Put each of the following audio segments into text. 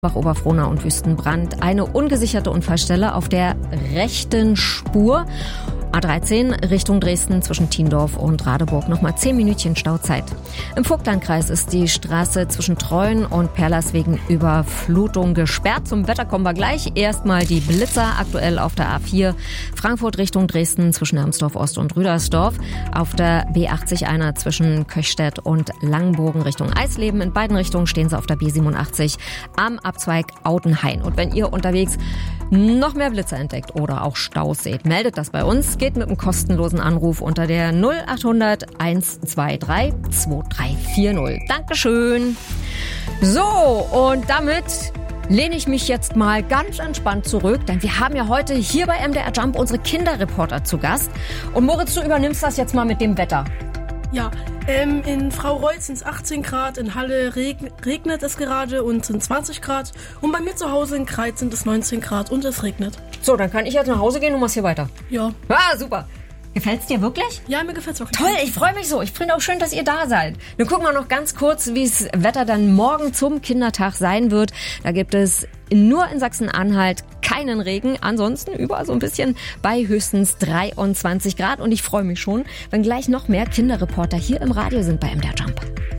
Oberfrohna und Wüstenbrand. Eine ungesicherte Unfallstelle auf der rechten Spur. A13 Richtung Dresden zwischen Tiendorf und Radeburg. Nochmal 10 Minütchen Stauzeit. Im Vogtlandkreis ist die Straße zwischen Treuen und Perlers wegen Überflutung gesperrt. Zum Wetter kommen wir gleich. Erstmal die Blitzer aktuell auf der A4 Frankfurt Richtung Dresden zwischen Hermsdorf Ost und Rüdersdorf. Auf der B80 einer zwischen Köchstädt und Langenbogen Richtung Eisleben. In beiden Richtungen stehen sie auf der B87 am Abzweig Audenhain. Und wenn ihr unterwegs noch mehr Blitzer entdeckt oder auch Staus seht, meldet das bei uns. Geht mit einem kostenlosen Anruf unter der 0800 123 2340. Dankeschön. So, und damit lehne ich mich jetzt mal ganz entspannt zurück, denn wir haben ja heute hier bei MDR Jump unsere Kinderreporter zu Gast. Und Moritz, du übernimmst das jetzt mal mit dem Wetter. Ja, in Frau Reutz sind es 18 Grad, in Halle regnet es gerade und sind 20 Grad. Und bei mir zu Hause in Kreiz sind es 19 Grad und es regnet. So, dann kann ich jetzt nach Hause gehen und machst hier weiter. Ja. Ah, super. Gefällt's dir wirklich? Ja, mir gefällt's auch. Toll, ich freue mich so. Ich finde auch schön, dass ihr da seid. Nun gucken wir noch ganz kurz, wie das Wetter dann morgen zum Kindertag sein wird. Da gibt es nur in Sachsen-Anhalt keinen Regen. Ansonsten überall so ein bisschen bei höchstens 23 Grad. Und ich freue mich schon, wenn gleich noch mehr Kinderreporter hier im Radio sind bei MDR Jump.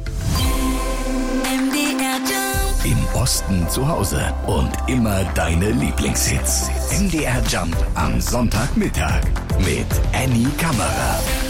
Im Osten zu Hause und immer deine Lieblingshits. MDR Jump am Sonntagmittag mit Annie Kammerer.